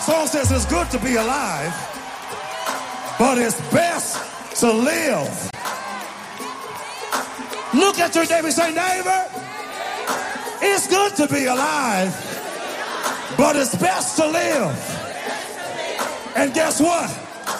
Song says it's good to be alive, but it's best to live. Look at your neighbor and say, neighbor, it's good to be alive, but it's best to live. And guess what?